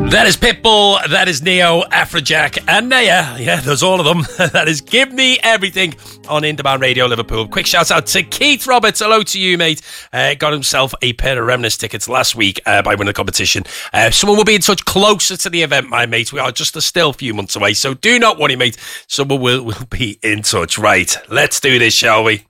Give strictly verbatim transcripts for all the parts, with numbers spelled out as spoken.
That is Pitbull, that is Neo, Afrojack, and Naya. Yeah, there's all of them. That is Give Me Everything on In-Demand Radio Liverpool. Quick shout out to Keith Roberts. Hello to you, mate. Uh, got himself a pair of Remnants tickets last week uh, by winning the competition. Uh, someone will be in touch closer to the event, my mate. We are just a still few months away, so do not worry, mate. Someone will, will be in touch. Right, let's do this, shall we?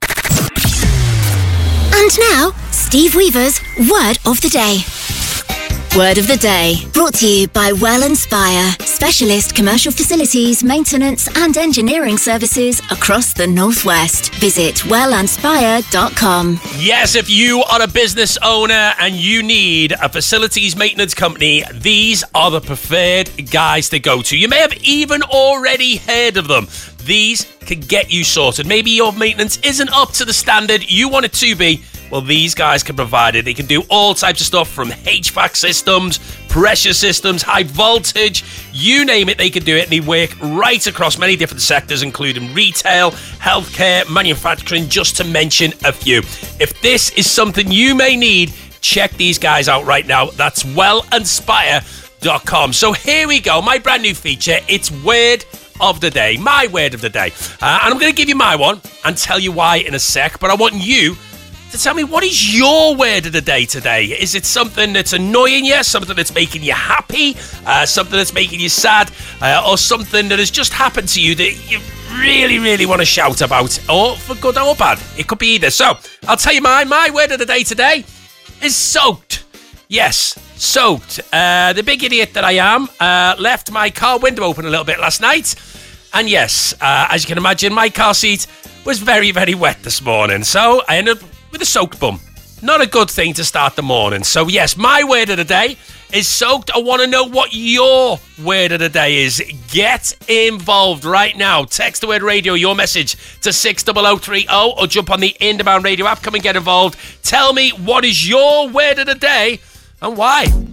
And now, Steve Weaver's Word of the Day. Word of the Day, brought to you by Well Inspire, specialist commercial facilities, maintenance and engineering services across the Northwest. Visit well inspire dot com. Yes, if you are a business owner and you need a facilities maintenance company, these are the preferred guys to go to. You may have even already heard of them. These can get you sorted. Maybe your maintenance isn't up to the standard you want it to be. Well, these guys can provide it. They can do all types of stuff from H V A C systems, pressure systems, high voltage, you name it, they can do it. And they work right across many different sectors, including retail, healthcare, manufacturing, just to mention a few. If this is something you may need, check these guys out right now. That's well inspire dot com. So here we go, my brand new feature. It's Word of the Day, my Word of the Day. Uh, and I'm going to give you my one and tell you why in a sec, but I want you to tell me, what is your word of the day today? Is it something that's annoying you, something that's making you happy, uh, something that's making you sad, uh, or something that has just happened to you that you really, really want to shout about, or for good or bad? It could be either. So, I'll tell you mine. My word of the day today is soaked. Yes, soaked. Uh, the big idiot that I am uh, left my car window open a little bit last night. And yes, uh, as you can imagine, my car seat was very, very wet this morning. So, I ended up with a soaked bum. Not a good thing to start the morning. So yes, my word of the day is soaked. I want to know what your word of the day is. Get involved right now. Text the word radio, your message, to six zero zero three zero, or jump on the In-Demand Radio app. Come and get involved. Tell me, what is your word of the day and why?